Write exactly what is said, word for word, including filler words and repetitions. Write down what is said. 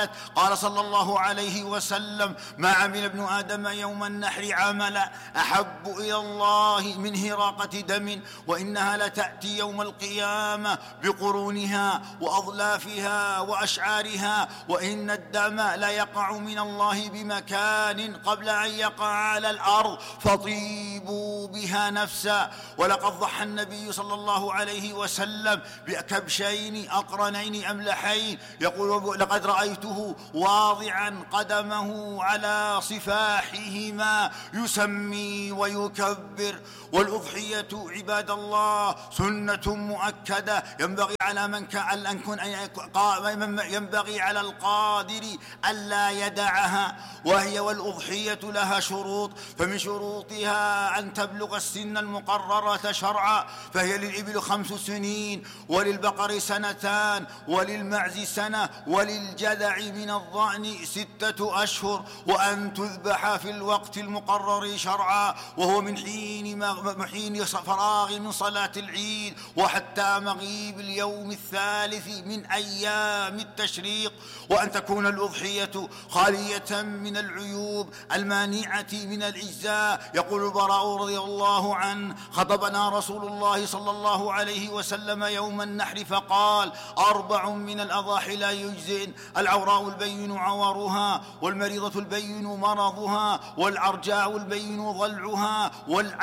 قال صلى الله عليه وسلم: ما عمل ابن آدم يوم النحر عملا أحب إلى الله من هراقة دم، وإنها لتأتي يوم القيامة بقرونها وأظلافها وأشعارها، وإن الدم لا يقع من الله بمكان قبل أن يقع على الأرض، فطيبوا بها نفسا. ولقد ضحى النبي صلى الله عليه وسلم بكبشين أقرنين أملحين، يقول: لقد رأيته واضعا قدمه على صفاحهما يسمي ويكبر. والأضحية عباد الله سنة مؤكدة ينبغي على من كان ينبغي على القادر ألا يدعها، وهي والأضحية لها شروط، فمن شروطها أن تبلغ السن المقررة شرعا، فهي للإبل خمس سنين، وللبقر سنتان، وللمعز سنة، وللجذع من الضأن ستة أشهر، وأن تذبح في الوقت المقرر شرعا، وهو من حين حين فراغ من صلاة العيد وحتى مغيب اليوم الثالث من أيام التشريق. وأن تكون الأضحية خالية من العيوب المانعة من الإجزاء. يقول البراء رضي الله عنه: خطبنا رسول الله صلى الله عليه وسلم يوم النحر فقال: أربع من الأضاحي لا يجزئن: العوراء البين عورها، والمريضة البين مرضها، والعرجاء البين ضلعها،